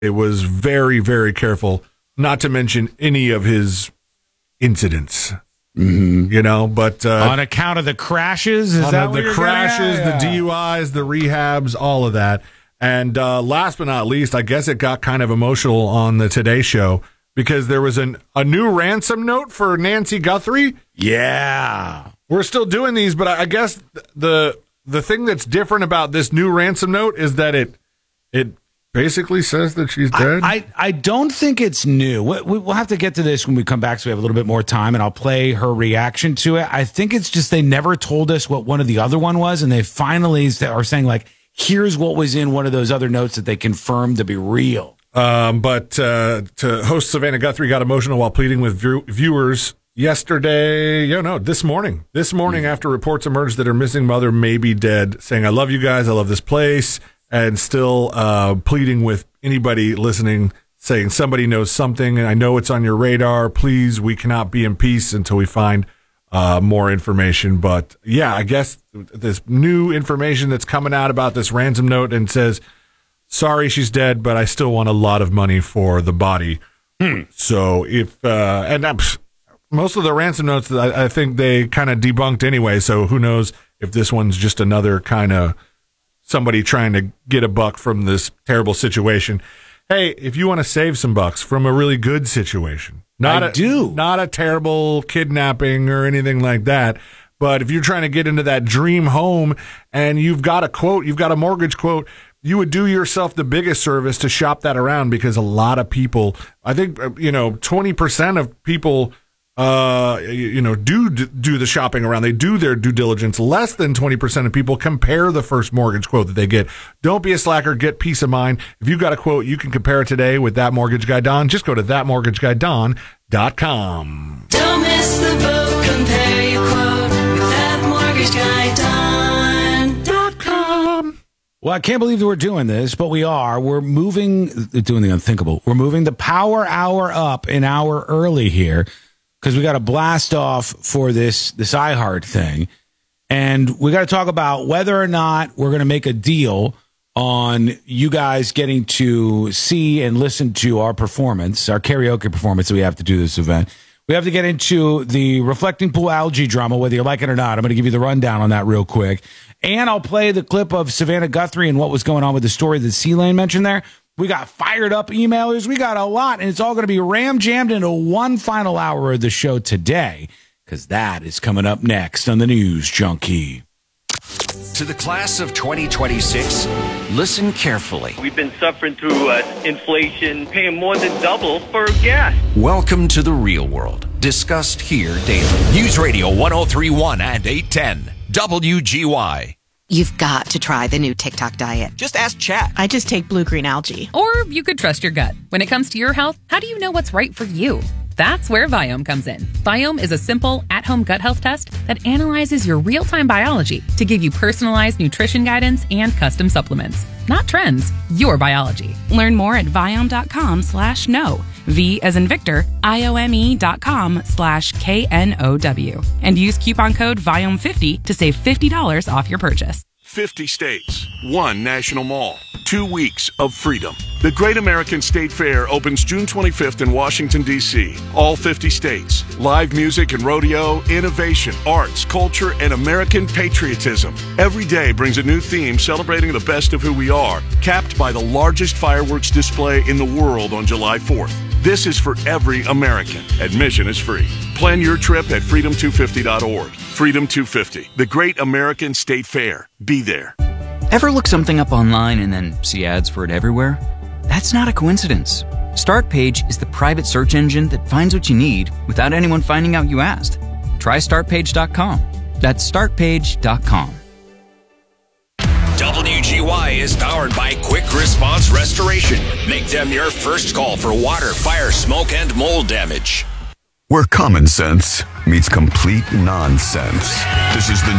It was very, very careful not to mention any of his incidents. Mm-hmm. But on account of the crashes, is that the crashes, the DUIs, the rehabs, all of that. And last but not least, I guess it got kind of emotional on the Today Show because there was a new ransom note for Nancy Guthrie. Yeah, we're still doing these, but I guess the thing that's different about this new ransom note is that it basically says that she's dead. I don't think it's new. We'll have to get to this when we come back, so we have a little bit more time, and I'll play her reaction to it. I think it's just they never told us what one of the other one was, and they finally are saying, like, here's what was in one of those other notes that they confirmed to be real. But to host Savannah Guthrie got emotional while pleading with viewers yesterday. This morning. After reports emerged that her missing mother may be dead, saying, I love you guys, I love this place. And still pleading with anybody listening, saying somebody knows something, and I know it's on your radar. Please, we cannot be in peace until we find more information. But, yeah, I guess this new information that's coming out about this ransom note and says, sorry, she's dead, but I still want a lot of money for the body. So if most of the ransom notes, I think they kind of debunked anyway, so who knows if this one's just another kind of somebody trying to get a buck from this terrible situation. Hey, if you want to save some bucks from a really good situation, not a terrible kidnapping or anything like that, but if you're trying to get into that dream home and you've got a mortgage quote, you would do yourself the biggest service to shop that around because a lot of people, I think, 20% of people do the shopping around. They do their due diligence. Less than 20% of people compare the first mortgage quote that they get. Don't be a slacker. Get peace of mind. If you've got a quote, you can compare it today with That Mortgage Guy Don. Just go to thatmortgageguyDon.com. Don't miss the boat. Compare your quote with That Mortgage Guy Don.com. Well, I can't believe that we're doing this, but we are. We're doing the unthinkable. We're moving the power hour up an hour early here, because we got to blast off for this iHeart thing. And we got to talk about whether or not we're going to make a deal on you guys getting to see and listen to our performance, our karaoke performance that we have to do this event. We have to get into the Reflecting Pool algae drama, whether you like it or not. I'm going to give you the rundown on that real quick. And I'll play the clip of Savannah Guthrie and what was going on with the story that C-Lane mentioned there. We got fired up emailers. We got a lot, and it's all going to be ram-jammed into one final hour of the show today, because that is coming up next on the News Junkie. To the class of 2026, listen carefully. We've been suffering through inflation, paying more than double for gas. Welcome to the real world, discussed here daily. News Radio 103.1 and 810, WGY. You've got to try the new TikTok diet. Just ask Chat. I just take blue-green algae. Or you could trust your gut. When it comes to your health, how do you know what's right for you? That's where Viome comes in. Viome is a simple, at-home gut health test that analyzes your real-time biology to give you personalized nutrition guidance and custom supplements. Not trends, your biology. Learn more at Viome.com/know. V as in Victor, IOME.com/KNOW. And use coupon code VIOME50 to save $50 off your purchase. 50 states, one national mall, 2 weeks of freedom. The Great American State Fair opens June 25th in Washington, D.C. All 50 states. Live music and rodeo, innovation, arts, culture, and American patriotism. Every day brings a new theme celebrating the best of who we are, capped by the largest fireworks display in the world on July 4th. This is for every American. Admission is free. Plan your trip at freedom250.org. Freedom 250, the Great American State Fair. Be there. Ever look something up online and then see ads for it everywhere? That's not a coincidence. Startpage is the private search engine that finds what you need without anyone finding out you asked. Try startpage.com. That's startpage.com. WGY is powered by Quick Response Restoration. Make them your first call for water, fire, smoke, and mold damage. Where common sense meets complete nonsense. This is the